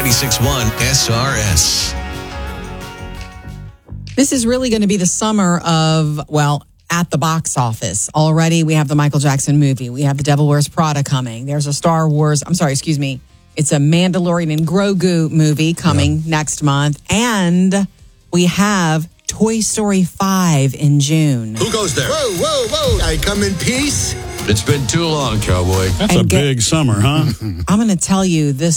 96.1 SRS. This is really going to be the summer of, at the box office. Already we have the Michael Jackson movie. We have The Devil Wears Prada coming. There's a It's a Mandalorian and Grogu movie coming next month. And we have Toy Story 5 in June. Who goes there? Whoa. I come in peace. It's been too long, cowboy. That's a big summer, huh? I'm going to tell you the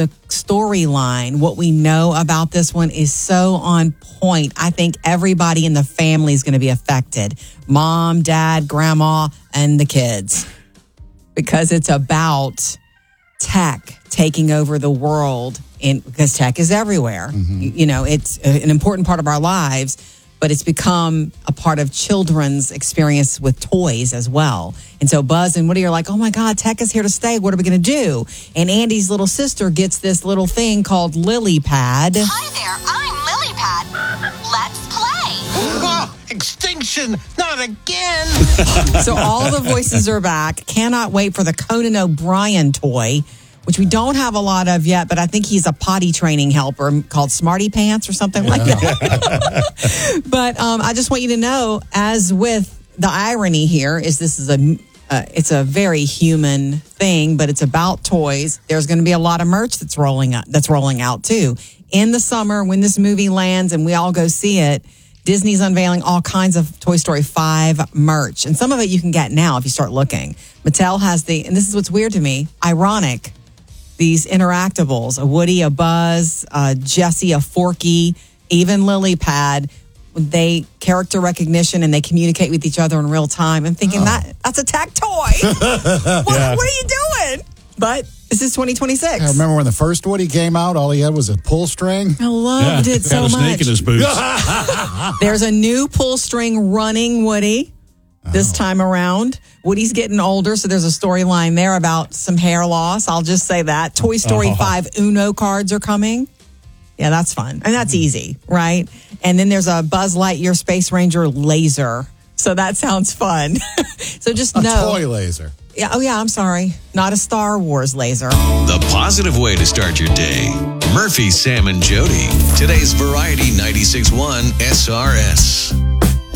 storyline, what we know about this one is so on point. I think everybody in the family is going to be affected. Mom, dad, grandma, and the kids. Because it's about tech taking over the world, because tech is everywhere. Mm-hmm. It's an important part of our lives, but it's become a part of children's experience with toys as well. And so Buzz and Woody are like, oh my God, tech is here to stay. What are we going to do? And Andy's little sister gets this little thing called Lily Pad. Hi there, I'm Lily Pad. Let's play. Oh, extinction, not again. So all the voices are back. Cannot wait for the Conan O'Brien toy, which we don't have a lot of yet, but I think he's a potty training helper called Smarty Pants or something like that. But I just want you to know, as with the irony here, it's a very human thing, but it's about toys. There's going to be a lot of merch that's rolling out too. In the summer, when this movie lands and we all go see it, Disney's unveiling all kinds of Toy Story 5 merch. And some of it you can get now if you start looking. Mattel has and this is what's weird to me, ironic, these interactables, a Woody, a Buzz, Jessie, a Forky, even Lily Pad. They character recognition and they communicate with each other in real time. I'm thinking that's a tech toy. What are you doing? But this is 2026. I remember when the first Woody came out, all he had was a pull string. I loved it so much. Had a snake in his boots. There's a new pull string running Woody this time around. Woody's getting older, so there's a storyline there about some hair loss. I'll just say that. Toy Story 5 Uno cards are coming. Yeah, that's fun. And that's easy, right? And then there's a Buzz Lightyear Space Ranger laser. So that sounds fun. So just know. A toy laser. Yeah, I'm sorry. Not a Star Wars laser. The positive way to start your day. Murphy, Sam, and Jody. Today's Variety 96.1 SRS.